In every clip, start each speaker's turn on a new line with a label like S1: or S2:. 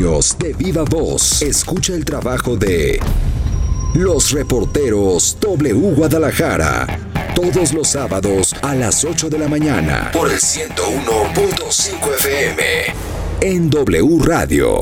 S1: años de viva voz. Escucha el trabajo de los reporteros W Guadalajara. Todos los sábados a las 8 de la mañana por el 101.5 FM en W Radio.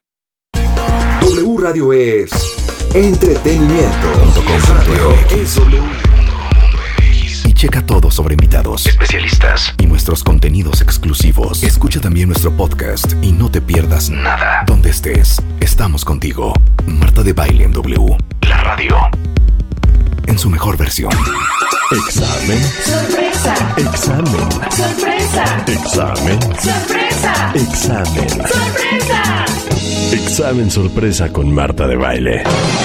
S1: W Radio es entretenimiento. Radio es W. Y checa todo sobre invitados, especialistas y nuestros contenidos exclusivos. Escucha también nuestro podcast y no te pierdas nada. Donde estés, estamos contigo. Marta de Baile en W. La radio en su mejor versión.
S2: Examen.
S3: Sorpresa.
S2: Examen.
S3: Sorpresa.
S2: Examen.
S3: Sorpresa.
S2: Examen.
S3: Sorpresa.
S2: Examen sorpresa con Marta de Baile.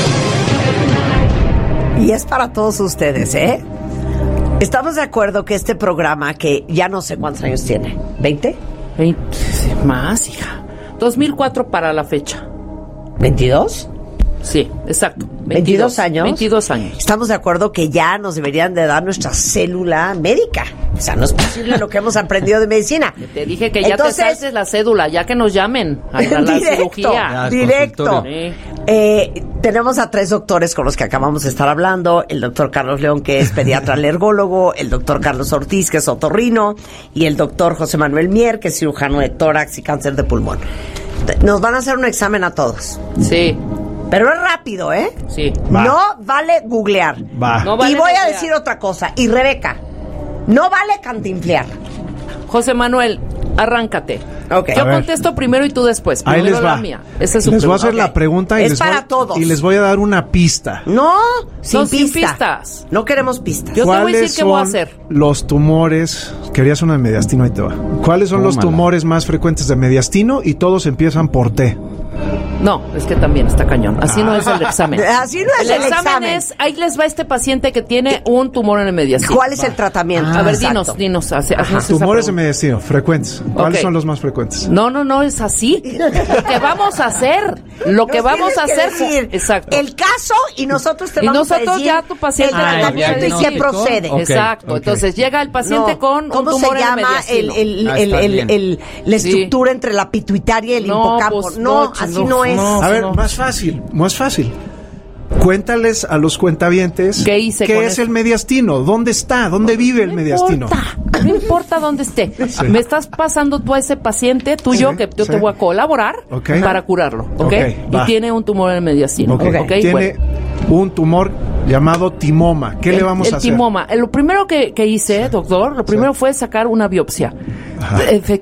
S4: Y es para todos ustedes, ¿eh? Estamos de acuerdo que este programa, que ya no sé cuántos años tiene, ¿20?
S5: 20 más, hija. 2004 para la fecha.
S4: ¿22?
S5: Sí, exacto.
S4: 22 años.
S5: 22 años.
S4: Estamos de acuerdo que ya nos deberían de dar nuestra célula médica. O sea, no es posible lo que hemos aprendido de medicina.
S5: Te dije que ya
S4: Entonces,
S5: te saltes la cédula, ya que nos llamen a la cirugía.
S4: Directo.
S5: Sí.
S4: Tenemos a 3 doctores con los que acabamos de estar hablando. El doctor Carlos León, que es pediatra alergólogo, el doctor Carlos Ortiz, que es otorrino, y el doctor José Manuel Mier, que es cirujano de tórax y cáncer de pulmón. Nos van a hacer un examen a todos.
S5: Sí.
S4: Pero es rápido, ¿eh?
S5: Sí.
S6: Va.
S4: No vale googlear.
S6: Va.
S5: No vale
S4: y voy a
S5: googlear.
S4: decir otra cosa. Y Rebeca, no vale cantinflear.
S5: José Manuel, arráncate.
S4: Ok.
S5: Yo
S6: A ver.
S5: contesto primero y tú después.
S6: Ahí
S5: Primero
S6: les va.
S5: la mía. Esa es su
S6: Les voy a hacer
S5: pregunta.
S6: la pregunta y
S4: Es
S6: les
S4: para
S6: voy,
S4: todos.
S6: y les voy a dar una pista.
S4: No, sin
S5: No, sin
S4: pista.
S5: pistas.
S4: No queremos pistas.
S5: Yo te voy a
S6: ¿Cuáles
S5: decir qué voy a
S6: son
S5: hacer.
S6: los tumores? Querías una de mediastino, ahí te va. ¿Cuáles son los tumores más frecuentes de mediastino? Y todos empiezan por T.
S5: No, es que también está cañón. Así no es el examen.
S4: Así no es el examen.
S5: es, ahí les va este paciente que tiene un tumor en el mediastino.
S4: ¿Cuál es el tratamiento?
S5: A ver,
S4: Exacto.
S5: dinos, haznos esa
S6: Tumores de
S5: pregunta.
S6: mediastino, frecuentes. ¿Cuáles
S5: Ok.
S6: son los más frecuentes?
S5: No, es así. Lo que vamos a hacer. Lo que
S4: Nos
S5: vamos
S4: tienes
S5: a
S4: que
S5: hacer.
S4: decir
S5: Exacto.
S4: el caso y nosotros te
S5: Y
S4: vamos a
S5: nosotros
S4: decir
S5: ya tu paciente
S4: el tratamiento y
S5: ya
S4: qué
S5: diagnostico.
S4: procede.
S6: Ok,
S5: Exacto.
S6: ok.
S5: Entonces llega el paciente
S4: No,
S5: con un
S4: ¿cómo
S5: tumor
S4: se
S5: en el
S4: llama
S5: mediastino.
S4: la
S5: Sí.
S4: estructura entre la pituitaria y el
S5: No,
S4: hipocampo?
S5: pues,
S4: no,
S5: no,
S4: así no es.
S5: no.
S6: A ver, más fácil. Cuéntales a los cuentavientes
S5: ¿Qué hice con
S6: es
S5: esto?
S6: el mediastino, dónde está, dónde vive el mediastino.
S5: No importa dónde esté.
S6: Sí.
S5: Me estás pasando tú a ese paciente tuyo
S6: Sí,
S5: que yo
S6: sí.
S5: te voy a colaborar
S6: Ok.
S5: para curarlo, ¿ok?
S6: Ok,
S5: Y
S6: va.
S5: tiene un tumor en el mediastino,
S6: Ok.
S5: ¿ok?
S6: Tiene un tumor llamado timoma. ¿Qué le vamos a hacer?
S5: El timoma. Lo primero que hice, doctor, lo primero fue sacar una biopsia.
S6: Ajá.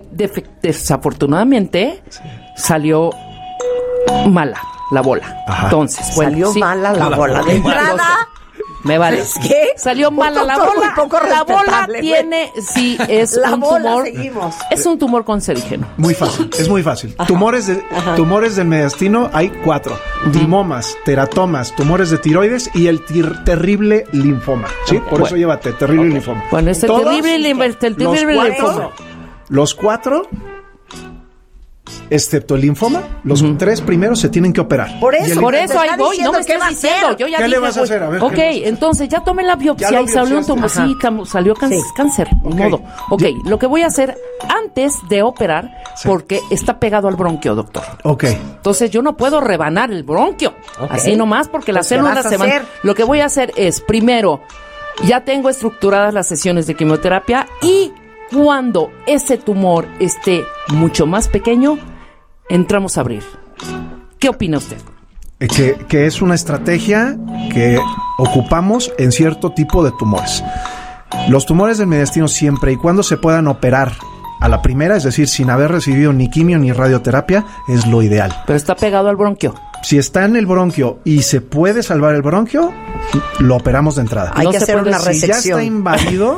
S5: Desafortunadamente, salió mala la bola.
S6: Ajá.
S5: Entonces, bueno,
S4: Salió
S5: sí.
S4: mala la bola. De entrada,
S5: Me vale.
S4: ¿es qué?
S5: Salió
S4: Un
S5: mala la
S4: doctor muy
S5: bola.
S4: poco
S5: La bola
S4: respetable, güey.
S5: tiene, sí, es
S4: La
S5: un
S4: bola,
S5: tumor.
S4: seguimos.
S5: Es un tumor cancerígeno.
S6: Muy fácil, es muy fácil. Tumores del mediastino hay 4. Timomas, teratomas, tumores de tiroides y el terrible linfoma. ¿Sí? Por
S5: Bueno.
S6: eso llévate, terrible linfoma.
S5: Bueno, es el
S6: Todos
S5: terrible
S6: los
S5: linfoma.
S6: 4, los 4, excepto el linfoma, los 3 primeros se tienen que operar.
S4: Por
S6: Y
S4: eso,
S6: el-
S5: Por
S4: Te
S5: eso
S4: está
S5: ahí voy,
S4: diciendo
S5: no me
S4: qué
S5: estás
S4: va a
S5: diciendo.
S4: hacer.
S5: Yo ya
S6: ¿Qué le
S5: dije,
S6: vas a
S5: güey.
S6: hacer? A ver,
S5: Ok,
S6: ¿qué?
S5: entonces ya tomé la biopsia
S6: Ya lo
S5: y salió un tumor.
S6: biopsiaste.
S5: Sí, salió
S4: Sí.
S5: cáncer, ni
S6: Ok.
S5: modo. Ok,
S6: Ya-
S5: lo que voy a hacer antes de operar, porque está pegado al bronquio, doctor.
S6: Ok.
S5: Entonces yo no puedo rebanar el bronquio.
S4: Ok.
S5: Así nomás porque las
S4: Pues, ¿qué
S5: células
S4: vas a
S5: se van.
S4: hacer?
S5: Lo que voy a hacer es, primero, ya tengo estructuradas las sesiones de quimioterapia y cuando ese tumor esté mucho más pequeño, entramos a abrir. ¿Qué opina usted?
S6: Que es una estrategia que ocupamos en cierto tipo de tumores. Los tumores del mediastino, siempre y cuando se puedan operar a la primera, es decir, sin haber recibido ni quimio ni radioterapia, es lo ideal.
S5: Pero está pegado al bronquio.
S6: Si está en el bronquio y se puede salvar el bronquio, lo operamos de entrada.
S4: Hay
S5: No
S4: que
S5: se
S4: hacer
S5: puede-
S4: una
S6: Si ya está
S4: resección.
S6: invadido,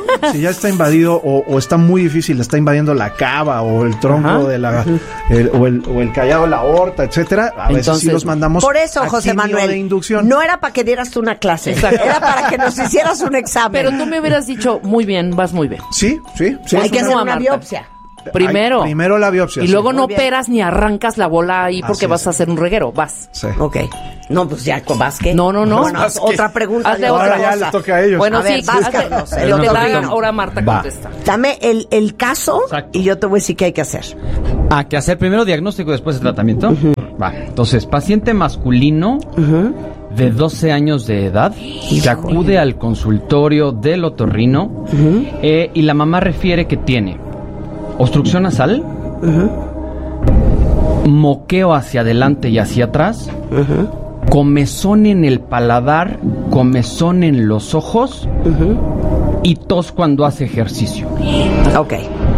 S6: o está muy difícil, está invadiendo la cava o el tronco
S5: Ajá.
S6: de la o el callado de la aorta, etcétera, a veces sí
S5: Entonces,
S6: los mandamos
S4: Por eso,
S6: a
S4: José
S6: quimio
S4: Manuel,
S6: de inducción.
S4: no era para que dieras tú una clase,
S5: Exacto.
S4: era para que nos hicieras un examen.
S5: Pero tú me hubieras dicho, muy bien, vas muy bien.
S6: Sí.
S4: Hay que hacer
S5: No,
S4: una
S5: Marta.
S4: biopsia.
S5: Primero.
S6: Primero la biopsia.
S5: Y
S6: sí.
S5: luego no
S4: Muy bien.
S5: operas ni arrancas la bola ahí porque
S6: Así
S5: vas
S6: es.
S5: a hacer un reguero. Vas.
S6: Sí.
S4: Ok. No, pues ya, ¿vas qué?
S5: No.
S4: Bueno, otra pregunta.
S5: Hazle
S4: de
S5: otra
S4: otra
S6: Ahora ya
S4: cosa.
S6: le toca a ellos.
S5: Bueno,
S4: A ver,
S5: sí,
S4: vas,
S5: hazle-
S4: Carlos,
S5: te
S4: el
S5: la
S4: otro
S5: hagan,
S4: día.
S5: ahora Marta
S6: Va.
S5: contesta.
S4: Dame el caso
S7: Exacto.
S4: y yo te voy a decir qué hay que hacer.
S7: Que hacer primero diagnóstico y después el tratamiento. Va. Entonces, paciente masculino de 12 años de edad que acude al consultorio del otorrino y la mamá refiere que tiene obstrucción nasal, moqueo hacia adelante y hacia atrás, comezón en el paladar, comezón en los ojos y tos cuando hace ejercicio.
S4: Ok.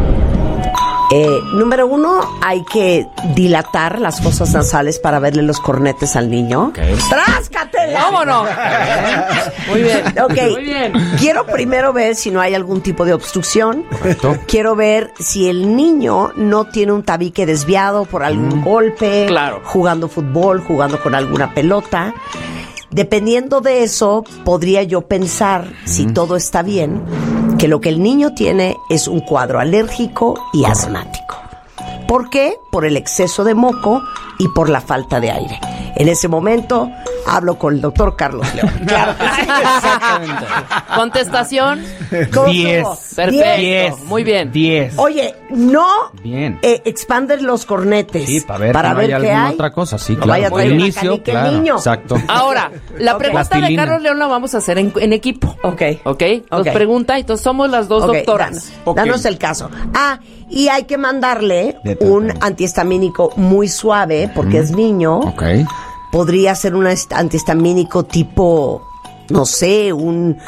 S4: Número 1, hay que dilatar las fosas nasales para verle los cornetes al niño. ¡Tráscate!
S5: ¡Vámonos! Muy bien.
S4: Ok.
S5: Muy bien.
S4: Quiero primero ver si no hay algún tipo de obstrucción. Correcto. Quiero ver si el niño no tiene un tabique desviado por algún golpe.
S5: Claro.
S4: Jugando fútbol, jugando con alguna pelota. Dependiendo de eso, podría yo pensar, si todo está bien, que lo que el niño tiene es un cuadro alérgico y asmático. ¿Por qué? Por el exceso de moco y por la falta de aire. En ese momento, hablo con el doctor Carlos León. Claro que sí.
S7: Exactamente.
S5: Contestación.
S4: ¿Cómo
S7: 10.
S4: estuvo?
S5: Perfecto.
S7: 10.
S5: Muy bien.
S7: 10.
S4: Oye, no
S7: Bien.
S4: expandes los cornetes.
S7: Sí, para ver que no hay
S4: qué
S7: alguna
S4: hay.
S7: otra cosa, sí,
S4: No
S7: claro.
S4: vaya a traer
S7: Al
S4: una
S7: inicio,
S4: canica el
S7: claro,
S4: niño.
S7: exacto.
S5: Ahora, la
S4: Ok.
S5: pregunta de
S7: Plastilina.
S5: Carlos León la vamos a hacer en equipo.
S4: Ok.
S5: ¿Ok? Nos
S4: Ok.
S5: pregunta, entonces somos las dos
S4: Ok,
S5: doctoras.
S4: danos el caso. Y hay que mandarle
S7: De
S4: un
S7: tratamiento.
S4: antihistamínico muy suave, porque es niño.
S7: Ok.
S4: Podría ser un antihistamínico tipo, no sé, un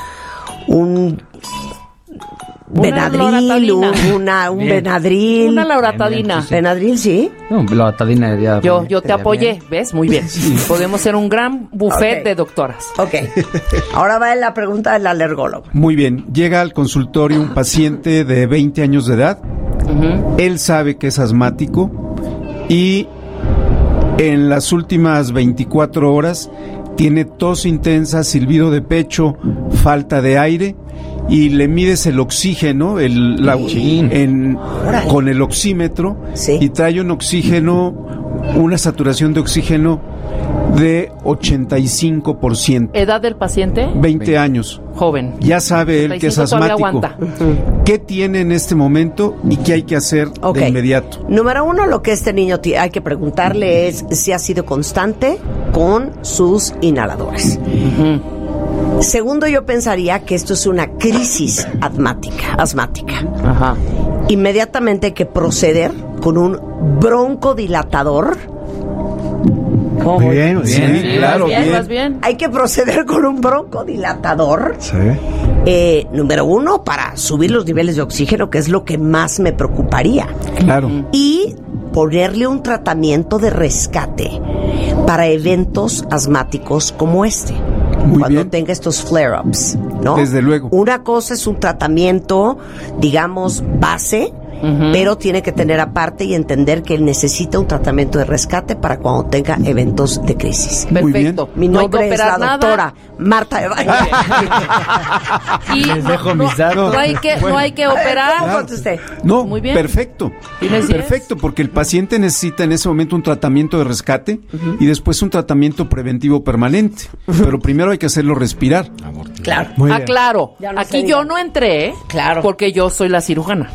S4: Benadryl,
S5: loratadina.
S4: un
S7: Bien.
S4: Benadryl.
S5: Una lauratadina.
S7: Bien, sí, sí.
S4: Benadryl, sí.
S7: No, la tadina de
S5: Yo te apoyé, ¿ves? Muy bien. Podemos ser un gran buffet
S4: Ok.
S5: de doctoras.
S4: Ok. Ahora va la pregunta del alergólogo.
S8: Muy bien, llega al consultorio un paciente de 20 años de edad, él sabe que es asmático y en las últimas 24 horas tiene tos intensa, silbido de pecho, falta de aire y le mides el oxígeno con el oxímetro
S4: Sí.
S8: y trae un oxígeno, una saturación de oxígeno de 85%,
S5: ¿Edad del paciente?
S8: 20 años.
S5: Joven.
S8: Ya sabe él que es
S5: 35 todavía
S8: asmático.
S5: aguanta.
S8: ¿Qué tiene en este momento y qué hay que hacer
S4: Ok.
S8: de inmediato?
S4: Número 1, lo que este niño hay que preguntarle es si ha sido constante con sus inhaladores. Segundo, yo pensaría que esto es una crisis asmática.
S5: Ajá.
S4: Inmediatamente hay que proceder con un broncodilatador.
S6: Muy bien, muy
S8: Sí,
S6: bien.
S5: Sí,
S8: claro,
S5: vas bien,
S8: bien.
S5: vas bien.
S4: Hay que proceder con un broncodilatador.
S6: Sí.
S4: Número 1, para subir los niveles de oxígeno, que es lo que más me preocuparía.
S8: Claro.
S4: Y ponerle un tratamiento de rescate para eventos asmáticos como este.
S8: Muy
S4: Cuando
S8: bien.
S4: tenga estos flare-ups, ¿no?
S8: Desde luego.
S4: Una cosa es un tratamiento, digamos, base, pero tiene que tener aparte y entender que él necesita un tratamiento de rescate para cuando tenga eventos de crisis.
S8: Muy bien.
S5: Perfecto.
S4: Mi
S5: No hay que
S4: nombre es la
S5: operar nada.
S4: doctora Marta de Valle.
S5: Y
S7: Les dejo mis datos.
S5: no hay que operar.
S4: ¿Cómo contesté?
S8: No,
S5: Muy bien.
S8: perfecto.
S5: ¿Tienes 10?
S8: Perfecto, porque el paciente necesita en ese momento un tratamiento de rescate y después un tratamiento preventivo permanente. Pero primero hay que hacerlo respirar.
S4: Claro.
S6: Muy bien.
S5: Aclaro,
S4: Ya no se
S5: aquí
S4: diga.
S5: yo no entré,
S4: Claro.
S5: porque yo soy la cirujana.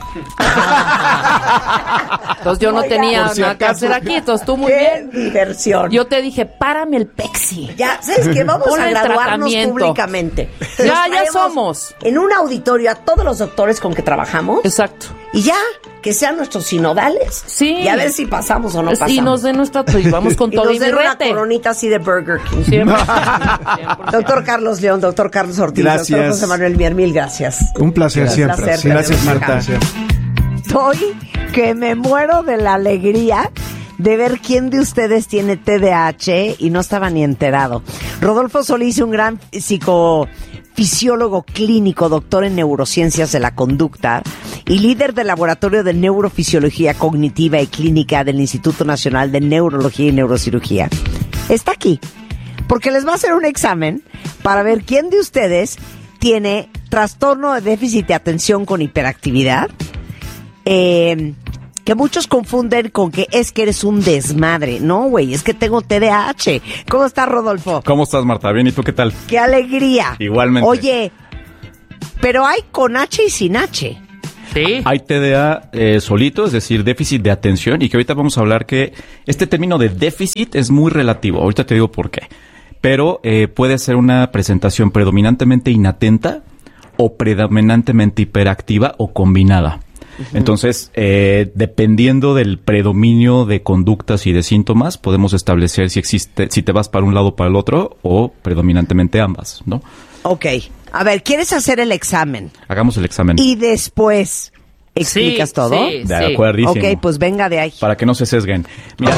S5: Entonces yo no
S4: Oiga,
S5: tenía
S8: por si
S5: nada que
S8: acaso.
S5: hacer aquí, entonces tú muy
S4: ¡Qué
S5: bien.
S4: diversión!
S5: Yo te dije, párame el pexi.
S4: Ya, ¿sabes qué? Vamos
S5: Ponle
S4: a
S5: el
S4: graduarnos
S5: tratamiento.
S4: públicamente. Nos
S5: Ya
S4: traemos
S5: somos.
S4: En un auditorio a todos los doctores con que trabajamos.
S5: Exacto.
S4: Y ya, que sean nuestros sinodales.
S5: Sí.
S4: Y a ver si pasamos o no pasamos.
S5: Y nos den nuestra, y vamos con
S4: Y
S5: todo
S4: nos
S5: y
S4: den una
S5: birrete.
S4: coronita así de Burger King.
S5: Siempre.
S4: Doctor Carlos León, doctor Carlos Ortiz,
S8: Gracias.
S4: doctor José Manuel Mier, mil gracias.
S6: Un placer siempre.
S4: placer
S6: Sí,
S8: Gracias,
S4: tenemos
S8: Marta.
S4: acá. Estoy que me muero de la alegría de ver quién de ustedes tiene TDAH y no estaba ni enterado. Rodolfo Solís, un gran psicofisiólogo clínico, doctor en neurociencias de la conducta y líder del laboratorio de neurofisiología cognitiva y clínica del Instituto Nacional de Neurología y Neurocirugía, está aquí porque les va a hacer un examen para ver quién de ustedes tiene trastorno de déficit de atención con hiperactividad, que muchos confunden con que es que eres un desmadre. No, güey, es que tengo TDAH. ¿Cómo estás, Rodolfo?
S9: ¿Cómo estás, Marta? Bien, ¿y tú qué tal?
S4: ¡Qué alegría!
S9: Igualmente.
S4: Oye, pero hay con H y sin H.
S5: Sí.
S9: Hay TDA solito, es decir, déficit de atención, y que ahorita vamos a hablar que este término de déficit es muy relativo. Ahorita te digo por qué. Pero puede ser una presentación predominantemente inatenta o predominantemente hiperactiva o combinada. Entonces, dependiendo del predominio de conductas y de síntomas, podemos establecer si te vas para un lado o para el otro, o predominantemente ambas, ¿no?
S4: Ok. A ver, ¿quieres hacer el examen?
S9: Hagamos el examen.
S4: Y después explicas todo.
S5: Sí,
S9: De acuerdísimo.
S4: Ok, pues venga de ahí.
S9: Para que no se sesguen. Mira.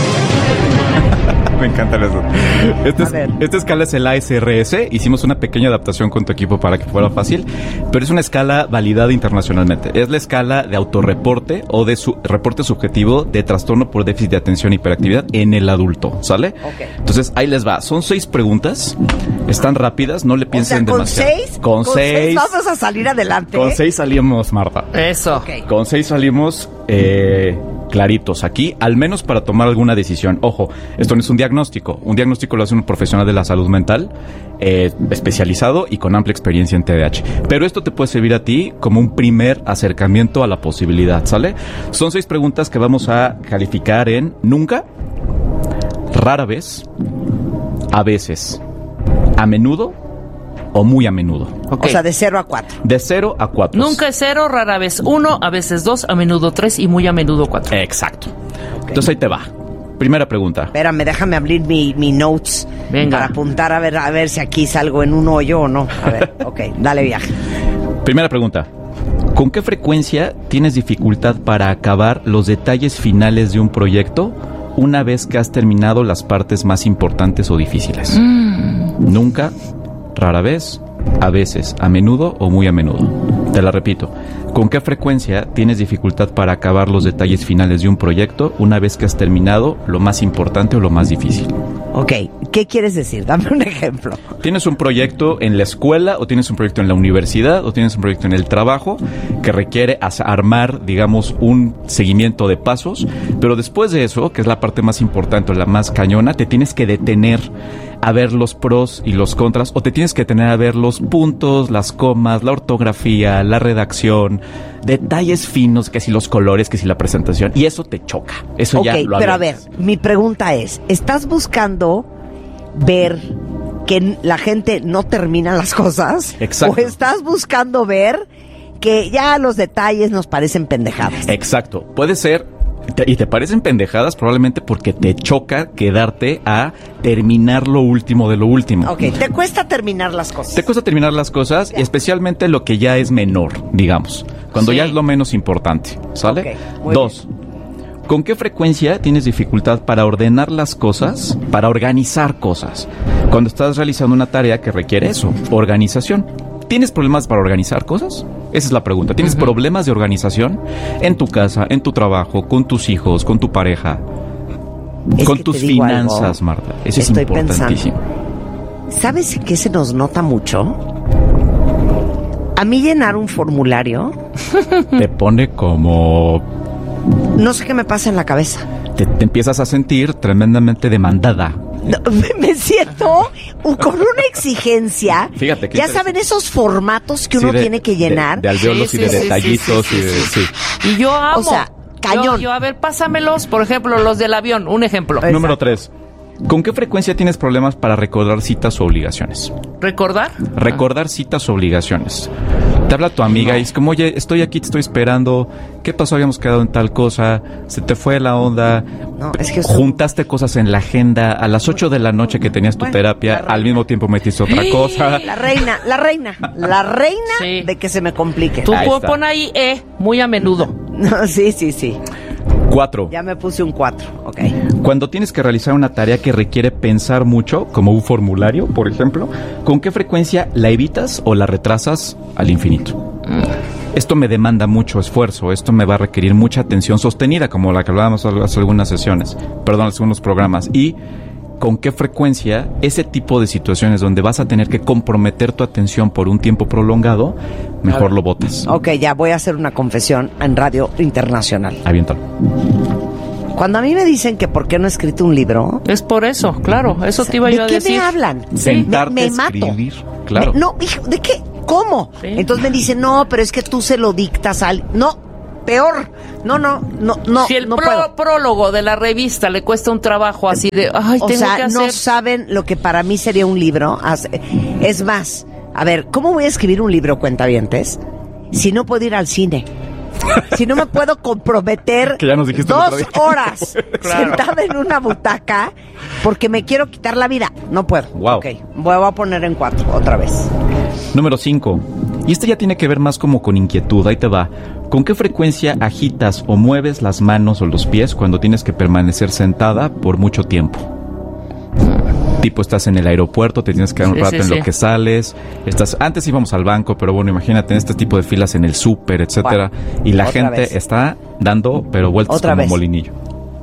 S9: Me encanta eso. Esta escala es el ASRS. Hicimos una pequeña adaptación con tu equipo para que fuera fácil, pero es una escala validada internacionalmente. Es la escala de autorreporte o de reporte subjetivo de trastorno por déficit de atención e hiperactividad en el adulto, ¿sale?
S4: Ok.
S9: Entonces, ahí les va. Son 6 preguntas. Están rápidas, no le piensen
S4: ¿con
S9: demasiado.
S4: 6?
S9: Con 6
S4: vamos a salir adelante.
S9: Con 6 salimos, Marta.
S5: Eso.
S4: Ok.
S9: Con 6 salimos claritos aquí, al menos para tomar alguna decisión. Ojo, esto no es un diagnóstico. Un diagnóstico lo hace un profesional de la salud mental especializado y con amplia experiencia en TDAH. Pero esto te puede servir a ti como un primer acercamiento a la posibilidad, ¿sale? Son 6 preguntas que vamos a calificar en nunca, rara vez, a veces, a menudo o muy a menudo.
S5: Ok.
S4: O sea, de 0 a 4.
S9: De 0 a 4.
S5: Nunca es 0, rara vez 1, a veces 2, a menudo 3 y muy a menudo 4.
S9: Exacto. Entonces ahí te va. Primera pregunta.
S4: Espérame, déjame abrir mi notes.
S5: Venga.
S4: Para apuntar a ver si aquí salgo en un hoyo o no. A ver, ok, dale viaje.
S9: Primera pregunta. ¿Con qué frecuencia tienes dificultad para acabar los detalles finales de un proyecto una vez que has terminado las partes más importantes o difíciles? Nunca, rara vez, a veces, a menudo o muy a menudo. Te la repito. ¿Con qué frecuencia tienes dificultad para acabar los detalles finales de un proyecto una vez que has terminado lo más importante o lo más difícil?
S4: Ok, ¿qué quieres decir? Dame un ejemplo.
S9: ¿Tienes un proyecto en la escuela o tienes un proyecto en la universidad o tienes un proyecto en el trabajo que requiere armar, digamos, un seguimiento de pasos? Pero después de eso, que es la parte más importante o la más cañona, te tienes que detener a ver los pros y los contras, o te tienes que detener a ver los puntos, las comas, la ortografía, la redacción, detalles finos, que si los colores, que si la presentación, y eso te choca. Eso ya lo
S4: pero a ver,
S9: avientas.
S4: mi pregunta es, ¿estás buscando ver que la gente no termina las cosas?
S9: Exacto.
S4: ¿O estás buscando ver que ya los detalles nos parecen pendejadas?
S9: Exacto. Puede ser, y te parecen pendejadas probablemente porque te choca quedarte a terminar lo último de lo último.
S4: Ok, te cuesta terminar las cosas.
S9: Te cuesta terminar las cosas, y especialmente lo que ya es menor, digamos. Cuando
S5: Sí.
S9: ya es lo menos importante, ¿sale?
S4: Ok, muy
S9: 2. ¿Con qué frecuencia tienes dificultad para ordenar las cosas, para organizar cosas? Cuando estás realizando una tarea que requiere eso, organización. ¿Tienes problemas para organizar cosas? Esa es la pregunta. ¿Tienes problemas de organización en tu casa, en tu trabajo, con tus hijos, con tu pareja,
S4: Es
S9: con
S4: que
S9: tus
S4: te digo
S9: finanzas,
S4: algo.
S9: Marta? Eso
S4: Estoy
S9: es importantísimo.
S4: ¿Sabes en qué se nos nota mucho? A mí llenar un formulario,
S9: Te pone como...
S4: no sé qué me pasa en la cabeza.
S9: Te empiezas a sentir tremendamente demandada.
S4: No, me siento con una exigencia.
S9: Fíjate que
S4: ya saben esos formatos que uno
S9: Sí,
S4: tiene que llenar.
S9: De alvéolos
S5: Sí,
S9: y de
S5: sí, sí,
S9: detallitos
S5: sí,
S9: y de...
S5: sí,
S9: sí.
S5: Y yo amo.
S4: O sea, cañón.
S5: Yo, a ver, pásamelos, por ejemplo, los del avión, un ejemplo.
S4: Exacto.
S9: Número 3. ¿Con qué frecuencia tienes problemas para recordar citas o obligaciones?
S5: ¿Recordar?
S9: Recordar citas o obligaciones. Te habla tu amiga y es como, oye, estoy aquí, te estoy esperando. ¿Qué pasó? Habíamos quedado en tal cosa. Se te fue la onda.
S4: No, es que
S9: Juntaste cosas en la agenda. A las 8 de la noche que tenías tu
S4: Bueno,
S9: terapia,
S4: la reina.
S9: al mismo tiempo metiste otra cosa.
S4: La reina
S5: Sí.
S4: de que se me complique.
S5: Tú
S9: Ahí está.
S5: pon ahí muy a menudo.
S4: No, sí.
S9: 4.
S4: Ya me puse un 4, ok.
S9: Cuando tienes que realizar una tarea que requiere pensar mucho, como un formulario, por ejemplo, ¿con qué frecuencia la evitas o la retrasas al infinito? Esto me demanda mucho esfuerzo, esto me va a requerir mucha atención sostenida, como la que hablábamos hace algunas sesiones, hace algunos programas. Y con qué frecuencia ese tipo de situaciones donde vas a tener que comprometer tu atención por un tiempo prolongado, mejor lo botas.
S4: Ok, ya voy a hacer una confesión en Radio Internacional.
S9: Aviéntalo.
S4: Cuando a mí me dicen que por qué no he escrito un libro,
S5: Es por eso, claro, eso te iba yo a
S4: ¿de qué
S5: decir.
S4: me hablan?
S9: Sentarte
S4: me
S9: a
S4: mato.
S9: escribir, claro.
S4: No, hijo, ¿de qué? ¿cómo?
S5: Sí.
S4: Entonces me dicen, no, pero es que tú se lo dictas al... No, peor. No,
S5: Si el
S4: no puedo.
S5: prólogo de la revista le cuesta un trabajo así de, ay,
S4: O
S5: tengo
S4: sea,
S5: que hacer...
S4: no saben lo que para mí sería un libro. Es más, a ver, ¿cómo voy a escribir un libro, cuentavientes, si no puedo ir al cine? Si no me puedo comprometer
S9: Que ya nos dijiste el
S4: 2
S9: otro día.
S4: horas sentada en una butaca porque me quiero quitar la vida. No puedo.
S9: Wow.
S4: Ok, voy a poner en 4 otra vez.
S9: Número 5. Y este ya tiene que ver más como con inquietud. Ahí te va. ¿Con qué frecuencia agitas o mueves las manos o los pies cuando tienes que permanecer sentada por mucho tiempo? Tipo, estás en el aeropuerto, te tienes que dar un rato en lo que sales. Antes íbamos al banco, pero bueno, imagínate en este tipo de filas en el súper, etcétera. Y la
S4: Otra
S9: gente
S4: vez.
S9: está dando, pero vueltas
S4: Otra
S9: como
S4: vez.
S9: molinillo.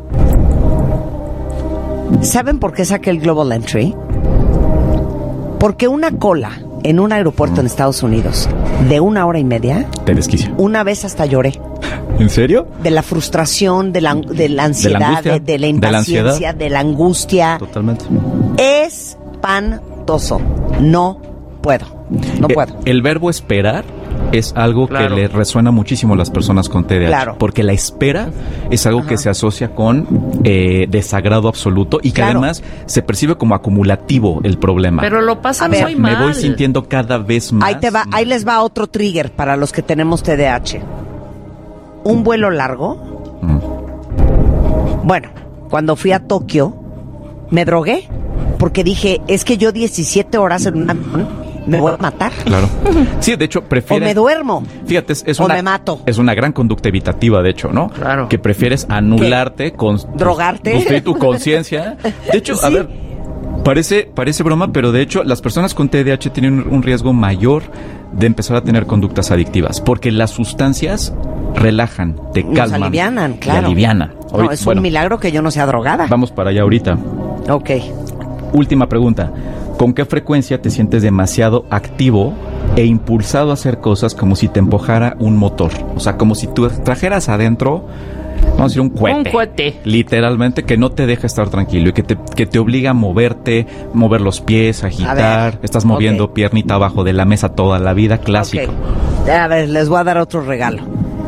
S4: ¿Saben por qué saqué el Global Entry? Porque una cola en un aeropuerto en Estados Unidos de 1 hora y media,
S9: Te desquicia.
S4: una vez hasta lloré.
S9: ¿En serio?
S4: De la frustración, de la ansiedad,
S9: angustia,
S4: de la
S9: de la
S4: impaciencia,
S9: ansiedad.
S4: de la angustia.
S9: Totalmente.
S4: Espantoso. No puedo. No puedo.
S9: El verbo esperar es algo
S5: Claro.
S9: que le resuena muchísimo a las personas con TDAH.
S4: Claro.
S9: Porque la espera es algo que se asocia con desagrado absoluto y que
S4: Claro.
S9: además se percibe como acumulativo el problema.
S5: Pero lo pasan
S4: A ver,
S5: muy
S9: me
S5: mal.
S9: voy sintiendo cada vez más.
S4: Ahí les va otro trigger para los que tenemos TDAH. Un vuelo largo. Bueno, cuando fui a Tokio, me drogué. Porque dije, es que yo 17 horas en un avión me voy a matar.
S9: Claro. Sí, de hecho,
S4: O
S9: prefieres...
S4: me duermo.
S9: Fíjate, es
S4: O
S9: una,
S4: me mato.
S9: Es una gran conducta evitativa, de hecho, ¿no?
S5: Claro.
S9: Que prefieres anularte con...
S4: ¿Drogarte?
S9: Tu conciencia. De hecho, a
S4: Sí.
S9: ver, parece broma, pero de hecho, las personas con TDAH tienen un riesgo mayor de empezar a tener conductas adictivas, porque las sustancias relajan, te
S4: Nos
S9: calman.
S4: alivianan,
S9: te
S4: claro.
S9: alivianan.
S4: No, es un milagro que yo no sea drogada.
S9: Vamos para allá ahorita.
S4: Ok.
S9: Última pregunta. ¿Con qué frecuencia te sientes demasiado activo e impulsado a hacer cosas como si te empujara un motor? O sea, como si tú trajeras adentro, vamos a decir, un cohete.
S5: Un cohete.
S9: Literalmente, que no te deja estar tranquilo y que te obliga a moverte, mover los pies, agitar.
S4: ver,
S9: Estás moviendo
S4: ok.
S9: piernita abajo de la mesa toda la vida, clásico.
S4: Ok. A ver, les voy a dar otro regalo.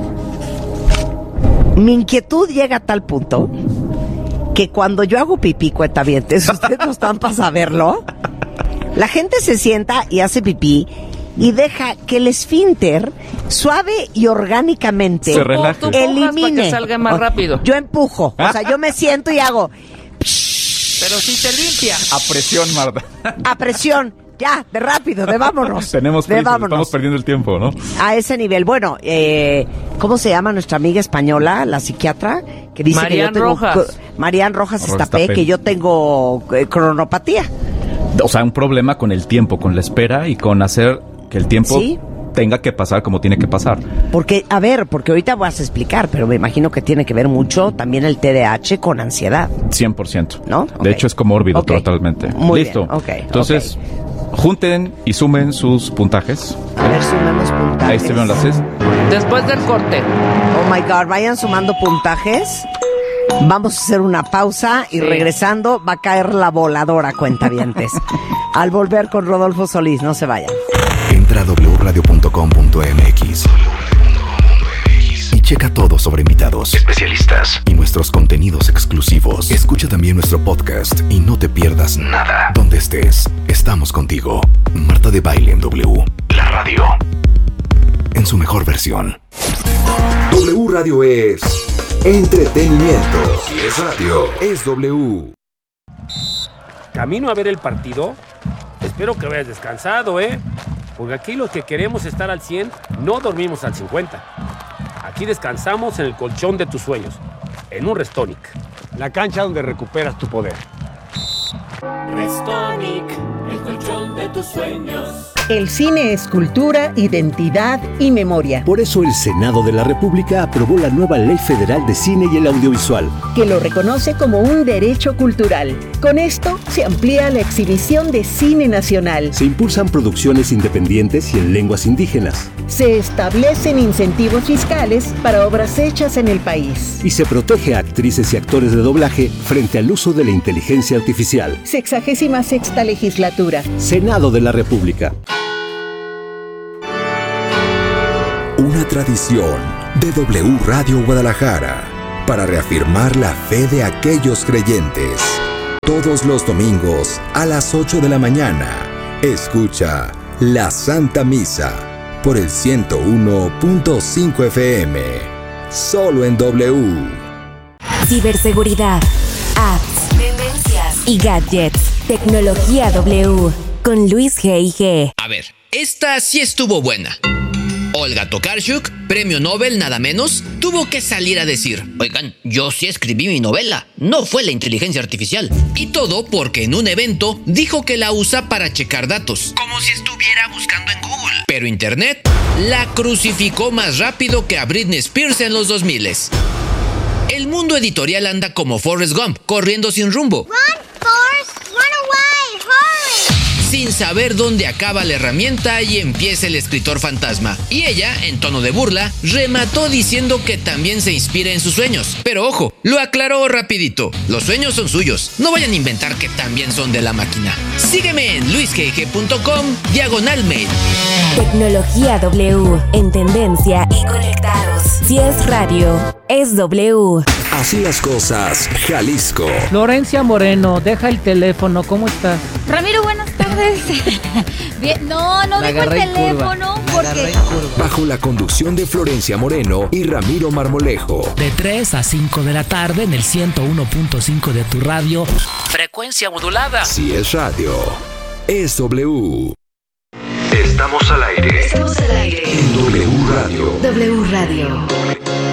S4: Mi inquietud llega a tal punto que cuando yo hago pipí, cuentavientes, ustedes no están para saberlo, la gente se sienta y hace pipí y deja que el esfínter suave y orgánicamente
S9: Se relaje.
S5: Tú empujas
S4: elimine.
S5: para que salga más rápido.
S4: Yo empujo, o sea, yo me siento y hago
S5: Pero sí te limpia.
S9: A presión, Marta.
S4: a presión, ya, de rápido, de vámonos.
S9: Tenemos
S4: de
S9: prisa,
S4: vámonos.
S9: estamos perdiendo el tiempo, ¿no?
S4: A ese nivel. Bueno, ¿cómo se llama nuestra amiga española, la psiquiatra? Que dice
S5: Marian
S4: que yo tengo
S5: Rojas.
S4: Marian Rojas
S9: Rojas
S4: Estapé,
S9: Estapé.
S4: que yo tengo cronopatía.
S9: O sea, un problema con el tiempo, con la espera y con hacer que el tiempo
S4: Sí.
S9: tenga que pasar como tiene que pasar.
S4: Porque, a ver, porque ahorita vas a explicar, pero me imagino que tiene que ver mucho también el TDAH con ansiedad.
S9: 100%.
S4: ¿No?
S9: De
S4: Ok.
S9: hecho, es comórbido
S4: Ok.
S9: totalmente.
S4: Muy
S9: Listo.
S4: bien, ok,
S9: Entonces, junten y sumen sus puntajes.
S4: A ver, sumemos puntajes.
S9: Ahí se ven las es.
S5: Después del corte.
S4: Oh my God, vayan sumando puntajes. Vamos a hacer una pausa y
S5: Sí.
S4: regresando va a caer la voladora, cuentavientes. Al volver con Rodolfo Solís, no se vayan.
S1: Entra a wradio.com.mx y checa todo sobre invitados, especialistas y nuestros contenidos exclusivos. Escucha también nuestro podcast y no te pierdas nada. Donde estés, estamos contigo. Marta de Baile en W. La radio. En su mejor versión. W Radio es entretenimiento. Si es radio, es W.
S10: Camino a ver el partido. Espero que vayas descansado, ¿eh? Porque aquí los que queremos estar al 100 no dormimos al 50. Aquí descansamos en el colchón de tus sueños, en un Restonic, la cancha donde recuperas tu poder.
S3: Restonic, el colchón de tus sueños.
S11: El cine es cultura, identidad y memoria,
S2: Por eso el Senado de la República aprobó la nueva Ley Federal de Cine y el Audiovisual.
S11: que lo reconoce como un derecho cultural. Con esto se amplía la exhibición de cine nacional.
S2: Se impulsan producciones independientes y en lenguas indígenas.
S11: Se establecen incentivos fiscales para obras hechas en el país.
S2: Y se protege a actrices y actores de doblaje frente al uso de la inteligencia artificial.
S11: 66ª legislatura.
S2: Senado de la República.
S1: una tradición de W Radio Guadalajara para reafirmar la fe de aquellos creyentes. Todos los domingos a las 8 de la mañana, escucha la Santa Misa por el 101.5 FM, solo en W.
S12: Ciberseguridad, apps, tendencias y gadgets. Tecnología W con Luis G.I.G.
S13: A ver, esta sí estuvo buena. Olga Tokarczuk, premio Nobel nada menos, tuvo que salir a decir: oigan, yo sí escribí mi novela, no fue la inteligencia artificial. Y todo porque en un evento dijo que la usa para checar datos, como si estuviera buscando en Google. Pero Internet la crucificó más rápido que a Britney Spears en los 2000s. El mundo editorial anda como Forrest Gump, corriendo sin rumbo.
S14: Run, Forrest, run away, hurry.
S13: Sin saber dónde acaba la herramienta y empieza el escritor fantasma. Y ella, en tono de burla, remató diciendo que también se inspira en sus sueños. Pero ojo, lo aclaró rapidito. Los sueños son suyos. No vayan a inventar que también son de la máquina. Sígueme en luisgg.com/mail.
S12: Tecnología W, en tendencia y conectados. Si es radio, es W.
S1: Así las cosas, Jalisco.
S15: Florencia Moreno, deja el teléfono, ¿cómo estás?
S14: Ramiro, buenas tardes. Bien, no dejo el teléfono porque...
S1: Bajo la conducción de Florencia Moreno y Ramiro Marmolejo.
S16: De 3 a 5 de la tarde en el 101.5 de tu radio. Frecuencia modulada.
S1: Si es radio, es W. Estamos al aire.
S12: Estamos al aire.
S1: En W Radio.
S12: W Radio.